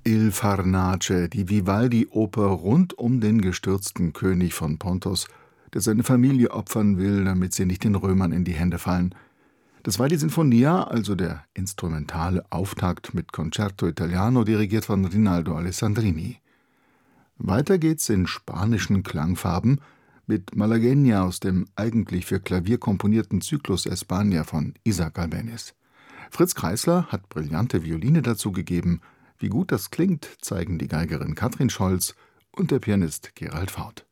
Il Farnace, die Vivaldi-Oper rund um den gestürzten König von Pontos, der seine Familie opfern will, damit sie nicht den Römern in die Hände fallen. Das war die Sinfonia, also der instrumentale Auftakt mit Concerto Italiano, dirigiert von Rinaldo Alessandrini. Weiter geht's in spanischen Klangfarben mit Malagueña aus dem eigentlich für Klavier komponierten Zyklus España von Isaac Albéniz. Fritz Kreisler hat brillante Violine dazugegeben. Wie gut das klingt, zeigen die Geigerin Katrin Scholz und der Pianist Gerald Fauth.